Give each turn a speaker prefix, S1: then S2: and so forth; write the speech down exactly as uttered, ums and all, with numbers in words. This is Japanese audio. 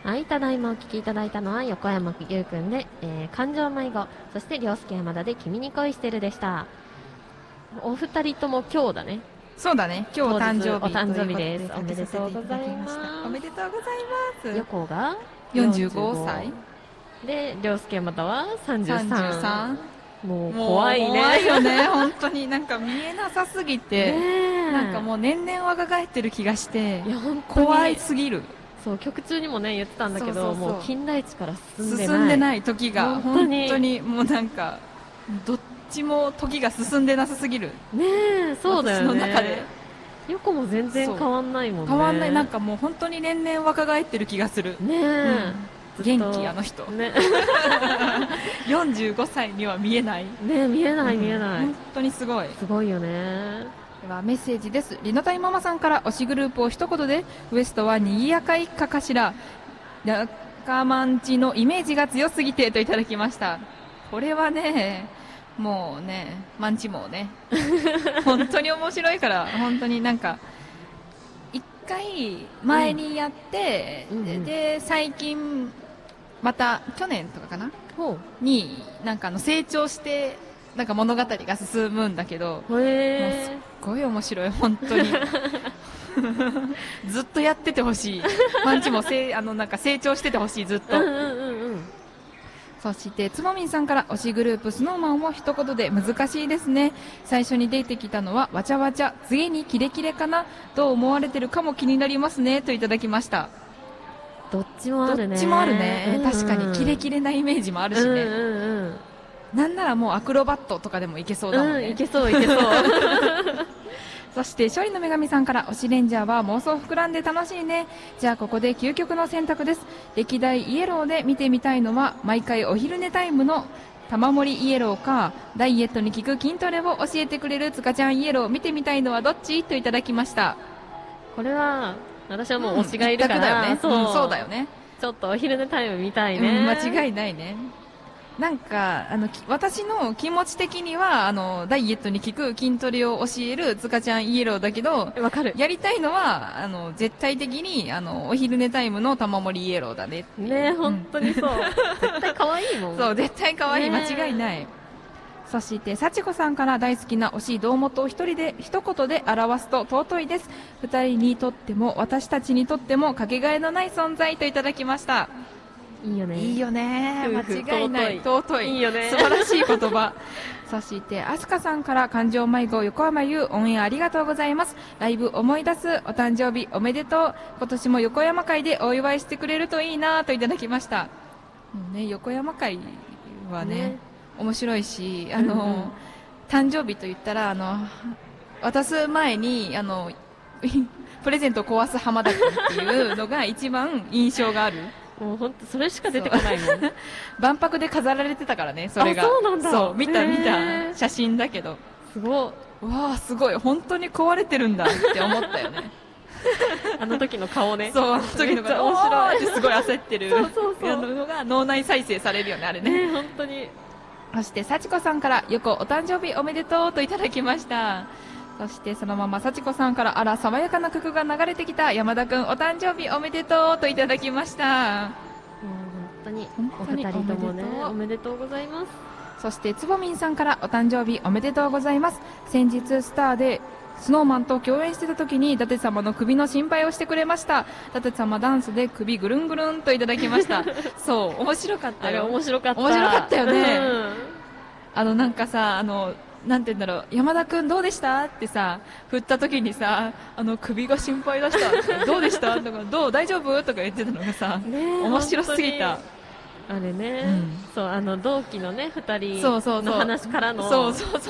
S1: はい、ただいまお聞きいただいたのは横山優くんで、えー、感情迷子、そして涼介山田で君に恋してるでした。お二人とも今日だね。
S2: そうだね、今日お誕生日
S1: お誕生日です。
S2: おめでとうございます。おめでとうございます。
S1: 横が
S2: よんじゅうごさい
S1: で、涼介山田はさんじゅうさん。
S2: さんじゅうさん。
S1: もう怖いね。
S2: 怖いよね、本当になんか見えなさすぎて、ね、なんかもう年々若返ってる気がして、いや本当に怖いすぎる。
S1: そう曲中にもね言ってたんだけど、そうそうそう、もう金田一から進んでない
S2: 進んでない時が
S1: 本当に、
S2: 本当にもうなんかどっちも時が進んでなさすぎる
S1: ね。え、そうだよね。
S2: 私の中で
S1: 横も全然変わんないもんね。
S2: 変わんない、なんかもう本当に年々若返ってる気がするね。え、うん、元気あの人、ね、よんじゅうごさいには見えない
S1: ね。見えない見えない、
S2: うん、本当にすごい
S1: すごいよね。
S2: ではメッセージです。リノタイママさんから推しグループを一言で。ウエストはにぎやか一家かしら、仲間んちのイメージが強すぎてといただきました。これはねもうねマンチもね本当に面白いから、本当になんか一回前にやって、うん、で最近また去年とかかなになんかあの成長してなんか物語が進むんだけど、へー、もうすっごい面白い本当にずっとやっててほしい。マンチもせあのなんか成長しててほしい、ずっと。うんうんうんうん。そしてつもみんさんから推しグループスノーマンを一言で。難しいですね。最初に出てきたのはわちゃわちゃ、次にキレキレかな、どう思われてるかも気になりますねといただきました。
S1: どっちもあるね。
S2: どっちもあるね、うんうん、確かにキレキレなイメージもあるしね、うんうんうん、なんならもうアクロバットとかでもいけそうだもんね、
S1: うん、いけそういけそう
S2: そして勝利の女神さんから、推しレンジャーは妄想膨らんで楽しいね。じゃあここで究極の選択です。歴代イエローで見てみたいのは毎回お昼寝タイムの玉森イエローか、ダイエットに効く筋トレを教えてくれるつかちゃんイエロー、見てみたいのはどっちといただきました。
S1: これは私はもう推しがいるから、
S2: うん、そう、うん、そうだよね。
S1: ちょっとお昼寝タイム見たいね、
S2: うん、間違いないね。なんかあの私の気持ち的にはあのダイエットに効く筋トレを教えるつかちゃんイエローだけど、
S1: わかる、
S2: やりたいのはあの絶対的にあのお昼寝タイムの玉森イエローだねっていう
S1: ね。本当にそう、うん、絶対可愛いもん。
S2: そう、絶対可愛い、間違いない。そして幸子さんから、大好きな推し堂本を一人で一言で表すと尊いです。二人にとっても私たちにとってもかけがえのない存在といただきました。
S1: いいよね、
S2: いいよね、間違いない、尊い、
S1: いいよね、
S2: 素晴らしい言葉そしてあすかさんから、感情迷子横浜優、オンエアありがとうございます。ライブ思い出す、お誕生日おめでとう。今年も横山会でお祝いしてくれるといいなといただきました。もうね、横山会は ね, ね面白いし、あの、うんうん、誕生日と言ったらあの渡す前にあのプレゼントを壊す浜田君っていうのが一番印象がある
S1: もう本当それしか出てこないもん
S2: 万博で飾られてたからね、それが。
S1: そうなんだ。
S2: そう、見た見た写真だけど、
S1: すご
S2: い、わあすごい、本当に壊れてるんだって思ったよね
S1: あの時の顔ね。
S2: そう、あの時の顔、面白いってすごい焦ってる
S1: そうそうそう、
S2: のが脳内再生されるよね、あれね。
S1: ね、本当に。
S2: そして幸子さんから、よこお誕生日おめでとうといただきました。そしてそのまま幸子さんから、あら爽やかな曲が流れてきた、山田くんお誕生日おめでとうといただきました。
S1: 本当にお二人ともね、おめでとうございます。
S2: そしてつぼみんさんから、お誕生日おめでとうございます。先日スターでスノーマンと共演してた時に舘様の首の心配をしてくれました。舘様ダンスで首ぐるんぐるんといただきましたそう面白かったよ。
S1: あれ面白かった、
S2: 面白かったよね、うん、
S1: あ
S2: のなんかさ、あのなんて言うんだろう、山田くんどうでしたってさ振った時にさ、あの首が心配だしたどうでしたとか、どう大丈夫とか言ってたのがさ、面白すぎた。
S1: あれね、うん、そう、あの同期のねふたり
S2: の
S1: 話からの、
S2: そうそうそう